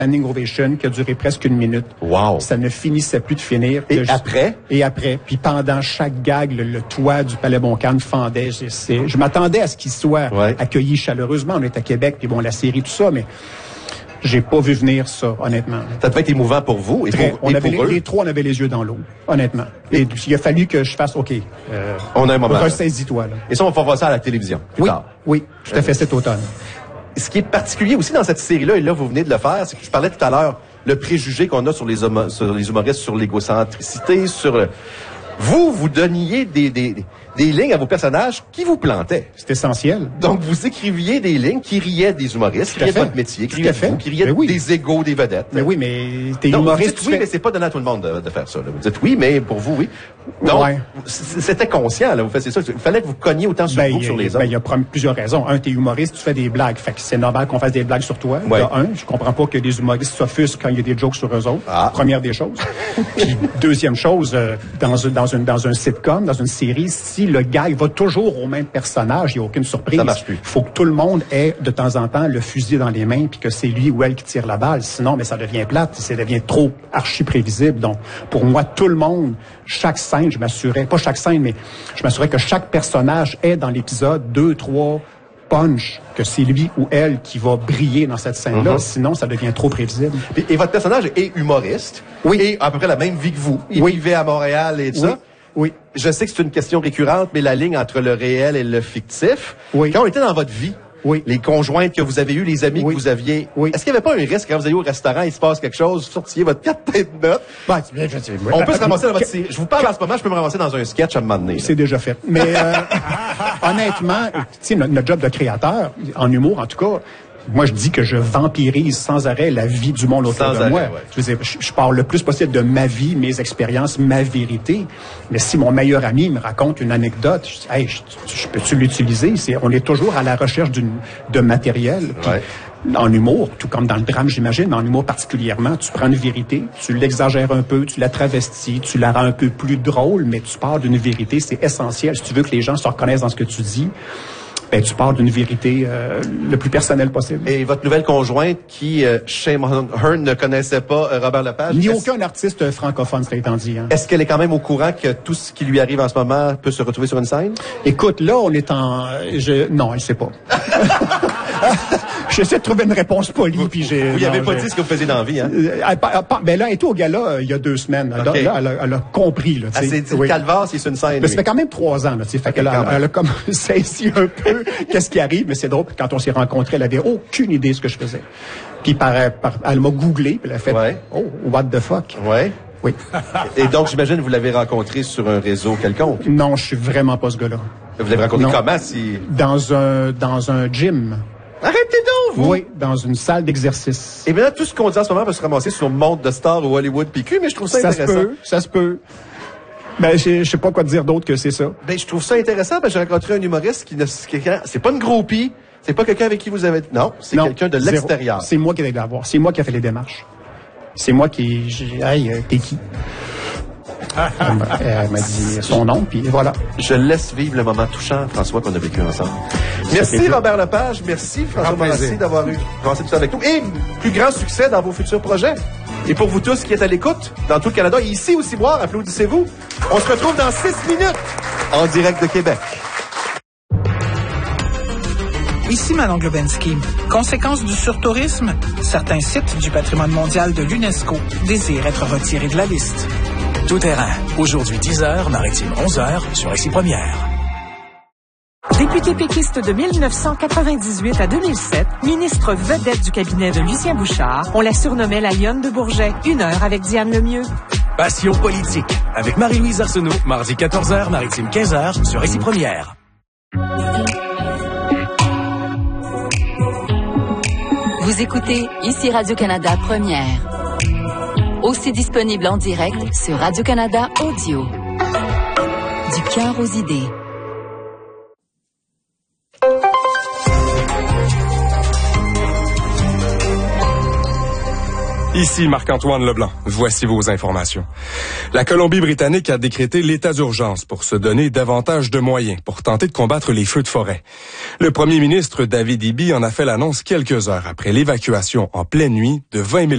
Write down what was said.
standing ovation qui a duré presque 1 minute. Wow. Ça ne finissait plus de finir. Et après? Et après. Puis pendant chaque gag, le toit du Palais Montcalm fendait. Je m'attendais à ce qu'il soit accueilli chaleureusement. On est à Québec, puis bon, la série, tout ça, mais j'ai pas vu venir ça, honnêtement. Ça devait être émouvant pour vous et pour eux? Les trois, on avait les yeux dans l'eau, honnêtement. Et il a fallu que je fasse, OK, on a un moment. Ressaisis-toi, là. Et ça, on va voir ça à la télévision plus tard. Oui, tout à fait, cet automne. Ce qui est particulier aussi dans cette série-là, et là, vous venez de le faire, c'est que je parlais tout à l'heure, le préjugé qu'on a sur les humoristes, sur l'égocentricité, sur... Vous donniez des lignes à vos personnages qui vous plantaient. C'est essentiel. Donc, vous écriviez des lignes qui riaient des humoristes, qui riaient de votre métier, qui riaient de vous, qui riaient des égos des vedettes. Mais oui, mais t'es Vous humoriste. dites oui, mais c'est pas donné à tout le monde de faire ça. Là. Vous dites oui, mais pour vous, oui. Donc, c'était conscient, là, vous faisiez ça. Il fallait que vous cogniez autant sur vous que sur les autres. Il y a plusieurs raisons. Un, t'es humoriste, tu fais des blagues. Fait que c'est normal qu'on fasse des blagues sur toi. Je comprends pas que des humoristes s'offusquent quand il y a des jokes sur eux autres. Première des choses. Puis, deuxième chose, dans un sitcom, dans une série, si le gag va toujours au même personnage, il n'y a aucune surprise. Ça marche plus. Il faut que tout le monde ait, de temps en temps, le fusil dans les mains puis que c'est lui ou elle qui tire la balle. Sinon, mais ça devient plate. Ça devient trop archi prévisible. Donc, pour moi, tout le monde, chaque scène, je m'assurais que chaque personnage ait dans l'épisode 2, 3 punch, que c'est lui ou elle qui va briller dans cette scène-là. Sinon, ça devient trop prévisible. Et votre personnage est humoriste. Oui. Et à peu près la même vie que vous. Il vivait à Montréal et tout ça. Oui. Je sais que c'est une question récurrente, mais la ligne entre le réel et le fictif. Oui. Quand on était dans votre vie, les conjointes que vous avez eues, les amis que vous aviez, est-ce qu'il n'y avait pas un risque quand vous alliez au restaurant, il se passe quelque chose, vous sortiez votre carte de notes? On peut se ramasser dans votre série. Je vous parle en ce moment, je peux me ramasser dans un sketch à un moment donné. C'est déjà fait. Mais honnêtement, tu sais, notre job de créateur, en humour en tout cas, moi, je dis que je vampirise sans arrêt la vie du monde autour de moi. Je veux dire, je parle le plus possible de ma vie, mes expériences, ma vérité. Mais si mon meilleur ami me raconte une anecdote, je dis, hey, je peux-tu l'utiliser? On est toujours à la recherche de matériel. Puis, en humour, tout comme dans le drame, j'imagine, mais en humour particulièrement, tu prends une vérité, tu l'exagères un peu, tu la travestis, tu la rends un peu plus drôle, mais tu pars d'une vérité, c'est essentiel. Si tu veux que les gens se reconnaissent dans ce que tu dis, ben, tu pars d'une vérité le plus personnelle possible. Et votre nouvelle conjointe qui, shame on her, ne connaissait pas Robert Lepage? Ni aucun artiste francophone, c'est étant dit. Hein. Est-ce qu'elle est quand même au courant que tout ce qui lui arrive en ce moment peut se retrouver sur une scène? Écoute, là, on est en... Non, elle sait pas. J'essaie de trouver une réponse polie, puis j'ai... Vous n'y avez pas dit ce que vous faisiez dans la vie, hein? Ben là, elle était au gala il y a 2 semaines. Okay. Là, elle a compris, là. Elle s'est dit, Calvaire, c'est une scène. Mais ça fait quand même 3 ans, là, tu sais. Fait qu'elle a comme saisi un peu qu'est-ce qui arrive, mais c'est drôle. Quand on s'est rencontrés, elle avait aucune idée de ce que je faisais. Puis elle m'a googlé, puis elle a fait, oh, what the fuck? Oui. Et donc, j'imagine, vous l'avez rencontré sur un réseau quelconque? Non, je suis vraiment pas ce gars-là. Vous l'avez rencontré comment, si... Dans un gym. Arrêtez donc, vous! Oui, dans une salle d'exercice. Et bien là, tout ce qu'on dit en ce moment va se ramasser sur Monde de Star ou Hollywood PQ, mais je trouve ça intéressant. Ça se peut. Ben, je sais pas quoi te dire d'autre que c'est ça. Ben, je trouve ça intéressant, parce que j'ai rencontré un humoriste c'est pas une groupie, c'est pas quelqu'un avec qui vous avez... Non, c'est quelqu'un de l'extérieur. C'est moi qui allé la voir. C'est moi qui a fait les démarches. C'est moi qui... Hey, t'es qui? Elle m'a dit son nom, puis voilà. Je laisse vivre le moment touchant, François, qu'on a vécu ensemble. Merci Robert Lepage, merci François Massé d'avoir pensé tout ça avec nous. Et plus grand succès dans vos futurs projets. Et pour vous tous qui êtes à l'écoute, dans tout le Canada, et ici au Ciboire, applaudissez-vous. On se retrouve dans 6 minutes, en direct de Québec. Ici Manon Globensky. Conséquence du surtourisme, certains sites du patrimoine mondial de l'UNESCO désirent être retirés de la liste. Tout terrain. Aujourd'hui 10h, Maritime 11h sur Récit Première. Député péquiste de 1998 à 2007, ministre vedette du cabinet de Lucien Bouchard, on la surnommait la lionne de Bourget. 1 heure avec Diane Lemieux. Passion politique. Avec Marie-Louise Arsenault, mardi 14h, Maritime 15h sur Récit Première. Vous écoutez ici Radio-Canada Première. Aussi disponible en direct sur Radio-Canada Audio. Du cœur aux idées. Ici Marc-Antoine Leblanc. Voici vos informations. La Colombie-Britannique a décrété l'état d'urgence pour se donner davantage de moyens pour tenter de combattre les feux de forêt. Le premier ministre David Eby en a fait l'annonce quelques heures après l'évacuation en pleine nuit de 20 000